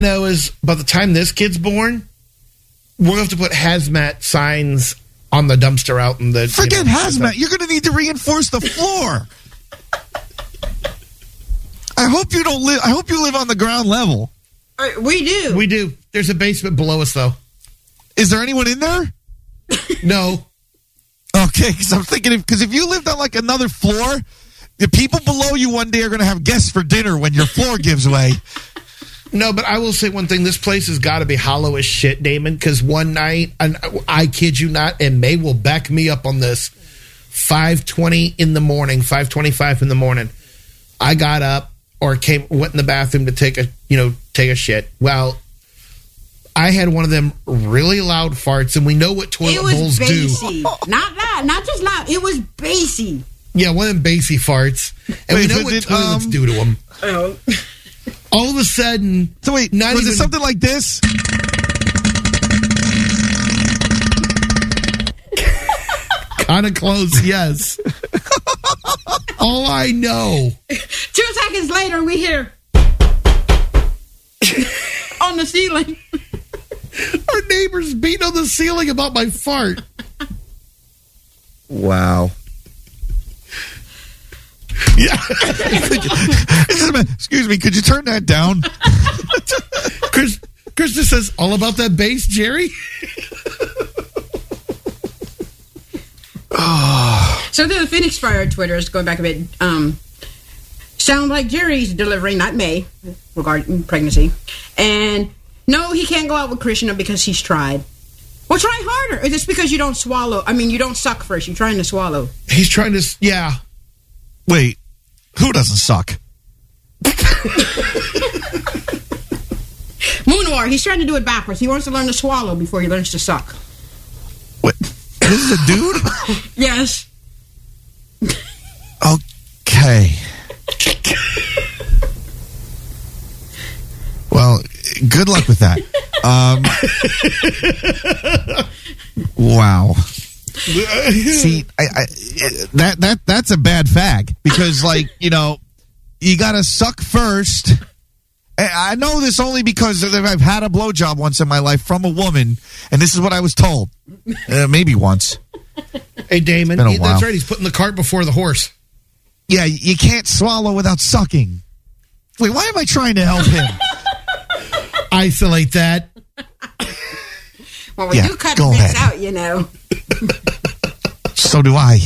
know is by the time this kid's born, we're going to have to put hazmat signs on the dumpster out in the... Forget hazmat. You're going to need to reinforce the floor. I hope you don't live... I hope you live on the ground level. We do. We do. There's a basement below us, though. Is there anyone in there? No. Okay, because I'm thinking... Because if you lived on like another floor, the people below you one day are going to have guests for dinner when your floor gives way. No, but I will say one thing. This place has got to be hollow as shit, Damon, because one night, and I kid you not, and May will back me up on this, 5:20 in the morning, 5:25 in the morning, I got up or went in the bathroom to take a shit. Well, I had one of them really loud farts, and we know what toilet bowls bassy. do. Not loud, not just loud. It was bassy. Yeah, one of them bassy farts. And we know what toilets do to them. Oh. All of a sudden... So wait, was it something like this? Kind of close, yes. All I know. 2 seconds later, we hear... on the ceiling. Our neighbor's beating on the ceiling about my fart. Wow. Yeah. Excuse me, could you turn that down? Krista says, all about that bass, Jerry? So the Phoenix Fire Twitter is going back a bit. Sound like Jerry's delivering, not May, regarding pregnancy. And no, he can't go out with Krishna because he's tried. Well, try harder. Is this because you don't swallow? I mean, you don't suck first. You're trying to swallow. He's trying to, yeah. Wait, who doesn't suck? Moonwar, he's trying to do it backwards. He wants to learn to swallow before he learns to suck. What? This is a dude? Yes. Okay. Well, good luck with that. Wow. See, that's a bad fag because, like, you gotta suck first. I know this only because I've had a blowjob once in my life from a woman, and this is what I was told. Maybe once. Hey, Damon, that's right. He's putting the cart before the horse. Yeah, you can't swallow without sucking. Wait, why am I trying to help him? Isolate that. Well, we do cut bits out, So do I.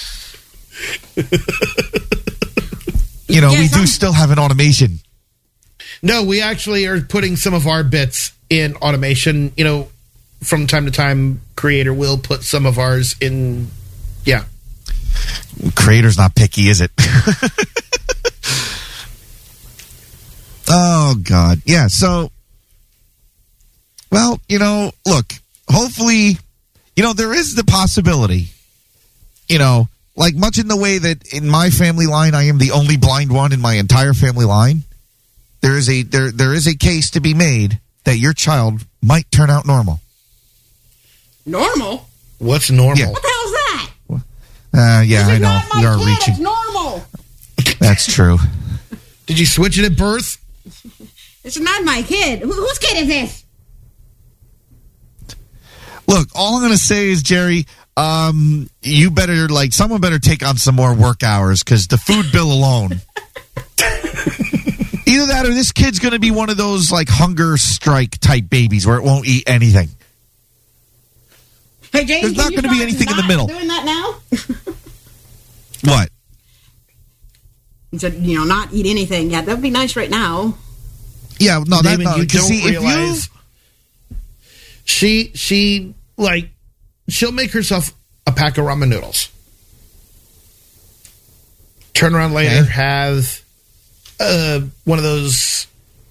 We do still have an automation. No, we actually are putting some of our bits in automation. From time to time, Creator will put some of ours in. Yeah. Creator's not picky, is it? Oh, God. Yeah, so, well, look, hopefully, there is the possibility, like much in the way that in my family line, I am the only blind one in my entire family line. There is a case to be made that your child might turn out normal. Normal? What's normal? Yeah. What the hell's that? Yeah, I know. We are reaching. It's normal. That's true. Did you switch it at birth? It's not my kid. Whose kid is this? Look, all I'm going to say is, Jerry, you better, someone better take on some more work hours because the food bill alone. Either that or this kid's going to be one of those, hunger strike type babies where it won't eat anything. Hey, James, there's not going to be anything in the middle. Doing that now? What? He said, not eat anything. Yeah, that would be nice right now. Yeah, no, David, you don't realize. She'll make herself a pack of ramen noodles. Turn around later, have one of those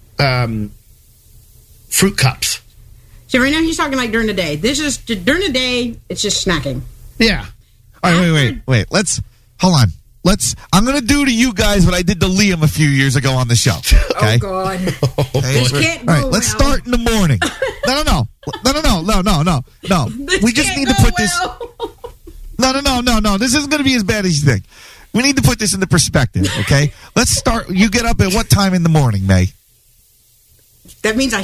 fruit cups. So right now he's talking during the day. This is during the day. It's just snacking. Yeah. All right, wait. Hold on. I'm going to do to you guys what I did to Liam a few years ago on the show. Okay? Oh, God. This can't go all right, let's start in the morning. No. We just need to put this... No. This isn't going to be as bad as you think. We need to put this into perspective, okay? Let's start... You get up at what time in the morning, May? That means I